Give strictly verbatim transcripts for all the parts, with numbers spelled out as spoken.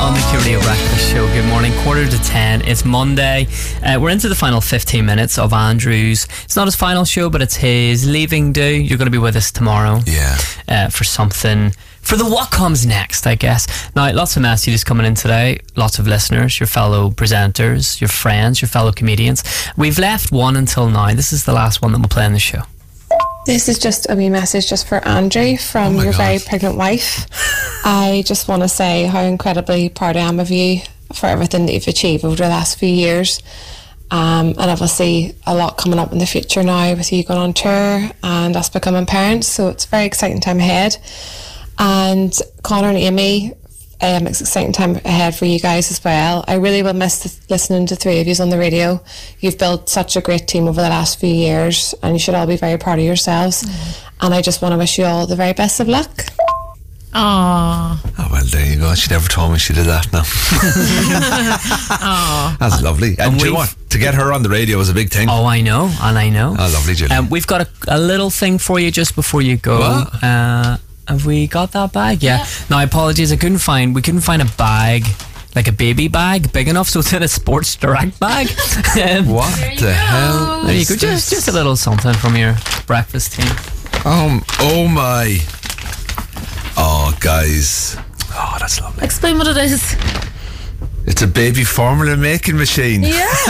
on the Q Radio Breakfast Show. Good morning, quarter to ten. It's Monday. Uh, we're into the final fifteen minutes of Andrew's. It's not his final show, but it's his leaving do. You're going to be with us tomorrow. Yeah. Uh, for something, for the what comes next, I guess. Now, lots of messages coming in today. Lots of listeners, your fellow presenters, your friends, your fellow comedians. We've left one until now. This is the last one that we'll play on the show. This is just a wee message just for Andrew from Oh your God. very pregnant wife. I just want to say how incredibly proud I am of you for everything that you've achieved over the last few years. Um, and obviously a lot coming up in the future now with you going on tour and us becoming parents. So it's a very exciting time ahead. And Connor and Amy, um, it's an exciting time ahead for you guys as well. I really will miss th- listening to three of you on the radio. You've built such a great team over the last few years and you should all be very proud of yourselves. Mm. And I just want to wish you all the very best of luck. Aww. Oh, well, there you go. She never told me she did that now. Aww. That's lovely. And, And do you know we've- what? To get her on the radio was a big thing. Oh, I know, and I know. Oh, lovely, Julie. Um, we've got a, a little thing for you just before you go. What? Uh, have we got that bag? Yeah. Yeah. Now, apologies, I couldn't find. We couldn't find a bag, like a baby bag, big enough, so it's in a Sports Direct bag. um, What There you the go. hell? There you is go. Just, this? just a little something from your breakfast team. Um, oh my. Oh, guys. Oh, that's lovely. Explain what it is. It's a baby formula making machine.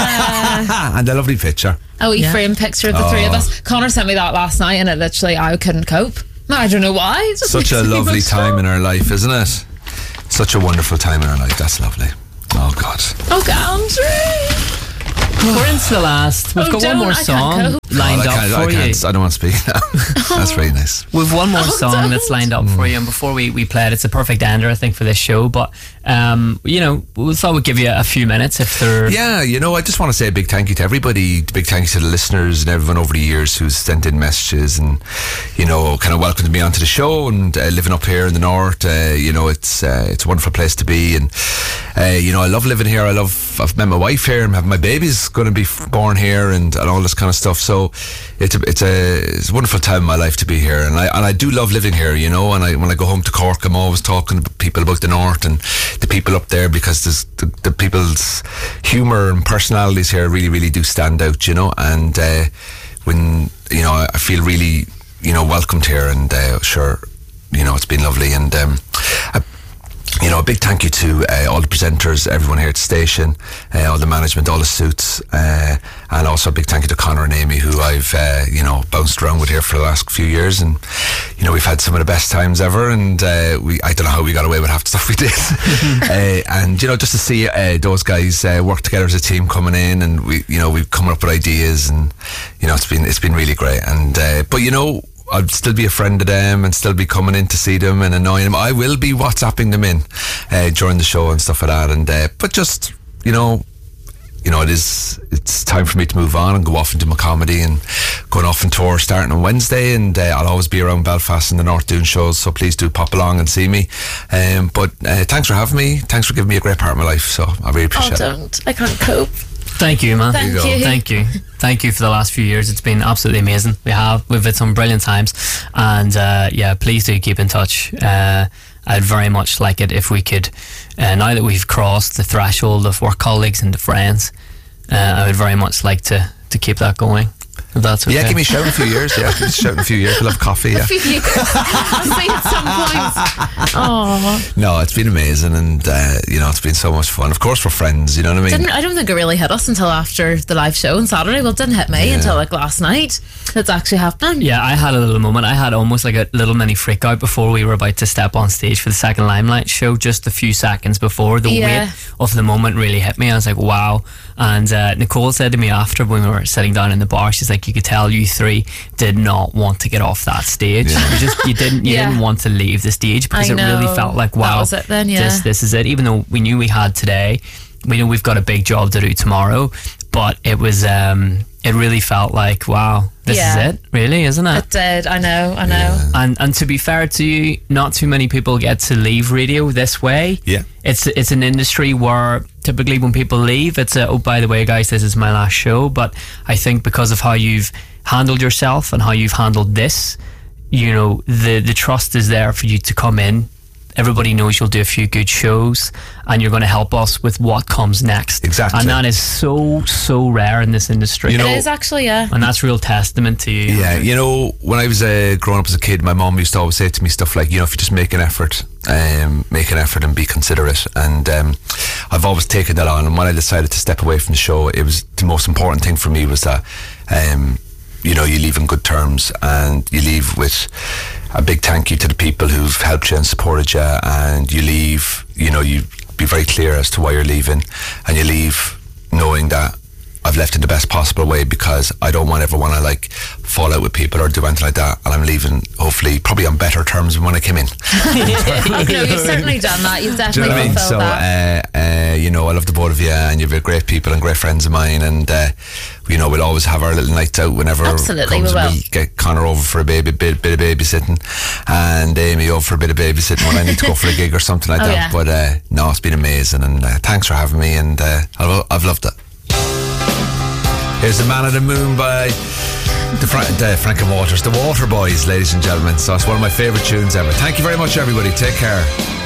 Yeah. And a lovely picture. A wee Yeah. frame picture of the three of us. Connor sent me that last night and it literally, I couldn't cope. No, I don't know why. It just Such makes a me lovely emotional. time in our life, isn't it? Such a wonderful time in our life. That's lovely. Oh, God. Oh, Andrew. We're into the last. We've Oh, got one don't. more I can't song cope. lined Oh, I up can't, for I, you. can't, I don't want to speak now. That's very nice. We've one more Oh, song don't. that's lined up for you, and before we, we play it, it's a perfect ender, I think, for this show. But um, you know, we thought we'd give you a few minutes if they're. Yeah, you know, I just want to say a big thank you to everybody, big thank you to the listeners and everyone over the years who's sent in messages and, you know, kind of welcomed me onto the show and uh, living up here in the north. Uh, you know, it's uh, it's a wonderful place to be, and uh, you know, I love living here. I love. I've met my wife here, and my baby's going to be born here, and, and all this kind of stuff. So it's a it's a it's a wonderful time in my life to be here, and I and I do love living here. You know, and I when I go home to Cork, I'm always talking to people about the north and the people up there, because there's the, the people's humour and personalities here really really do stand out. You know, and uh, when you know, I feel really you know welcomed here, and uh, sure, you know, it's been lovely, and um, I, you know, a big thank you to uh, all the presenters, everyone here at the station, uh, all the management, all the suits, uh, and also a big thank you to Connor and Amy, who I've, uh, you know, bounced around with here for the last few years, and, you know, we've had some of the best times ever, and uh, we I don't know how we got away with half the stuff we did. uh, and, you know, just to see uh, those guys uh, work together as a team coming in, and we, you know, we've come up with ideas, and, you know, it's been, it's been really great. And, uh, but, you know, I'd still be a friend of them and still be coming in to see them and annoying them. I will be WhatsApping them in uh, during the show and stuff like that. And uh, but just you know, you know, it is it's time for me to move on and go off into my comedy and going off on tour starting on Wednesday. And uh, I'll always be around Belfast in the North doing shows. So please do pop along and see me. Um, but uh, thanks for having me. Thanks for giving me a great part of my life. So I really Oh, appreciate it. don't. I can't cope. Thank you, man. Thank you go. you. Thank you. Thank you for the last few years. It's been absolutely amazing. We have. We've had some brilliant times. And uh, yeah, please do keep in touch. Uh, I'd very much like it if we could, uh, now that we've crossed the threshold of work colleagues and friends, uh, I would very much like to, to keep that going. If that's okay. Yeah, give me a shout in a few years. Yeah, give me a shout in a few years. We'll have coffee. Yeah. I'll see you at some point. Oh, No, it's been amazing, and uh, you know, it's been so much fun. Of course, we're friends. You know what I mean? didn't I don't think it really hit us until after the live show on Saturday. Well, it didn't hit me Yeah. until like last night. It's actually happening. Yeah, I had a little moment. I had almost like a little mini freak out before we were about to step on stage for the second Limelight show. Just a few seconds before, the Yeah. weight of the moment really hit me. I was like, wow. And uh, Nicole said to me after, when we were sitting down in the bar, she's like, you could tell you three did not want to get off that stage. Yeah. You just you didn't you Yeah. didn't want to leave the stage because I it really know. felt like, That wow, was it then, yeah. this this is it. Even though we knew we had today, we know we've got a big job to do tomorrow, but it was um it really felt like, wow, this Yeah. is it, really, isn't it? It did. I know. I know. And and to be fair to you, not too many people get to leave radio this way. Yeah. It's it's an industry where typically when people leave, it's a, oh, by the way, guys, this is my last show. But I think because of how you've handled yourself and how you've handled this, you know, the the trust is there for you to come in everybody knows you'll do a few good shows, and you're going to help us with what comes next. Exactly. And that is so, so rare in this industry. You know, it is actually, yeah. And that's real testament to you. Yeah, you know, when I was uh, growing up as a kid, my mum used to always say to me stuff like, you know, if you just make an effort, um, make an effort and be considerate. And um, I've always taken that on. And when I decided to step away from the show, it was the most important thing for me was that, um, you know, you leave in good terms, and you leave with a big thank you to the people who've helped you and supported you, and you leave, you know, you be very clear as to why you're leaving, and you leave knowing that I've left in the best possible way, because I don't want ever want to like fall out with people or do anything like that, and I'm leaving hopefully probably on better terms than when I came in. No, you've certainly done that. You've definitely Do you know what I mean? fulfilled So, that. uh, uh, you know, I love the both of you, and you're great people and great friends of mine, and uh, you know, we'll always have our little nights out whenever Absolutely, it comes. we will. We'll get Connor over for a baby, bit, bit of babysitting, and Amy over for a bit of babysitting when I need to go for a gig or something like Oh, that. yeah. But uh, no, it's been amazing, and uh, thanks for having me, and uh, I've, I've loved it. Here's The Man of the Moon by the, Fra- the Frank and Waters, the Water Boys, ladies and gentlemen. So it's one of my favourite tunes ever. Thank you very much, everybody. Take care.